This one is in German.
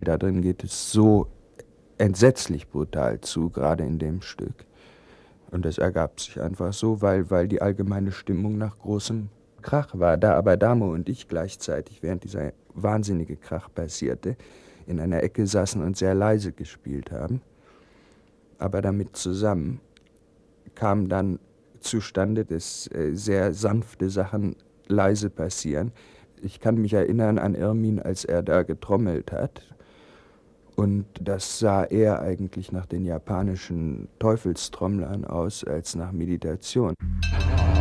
Da drin geht es so entsetzlich brutal zu, gerade in dem Stück. Und das ergab sich einfach so, weil die allgemeine Stimmung nach großem Krach war. Da aber Damo und ich gleichzeitig, während dieser wahnsinnige Krach passierte, in einer Ecke saßen und sehr leise gespielt haben, aber damit zusammen kam dann zustande, dass sehr sanfte Sachen leise passieren. Ich kann mich erinnern an Irmin, als er da getrommelt hat. Und das sah eher eigentlich nach den japanischen Teufelstrommlern aus als nach Meditation.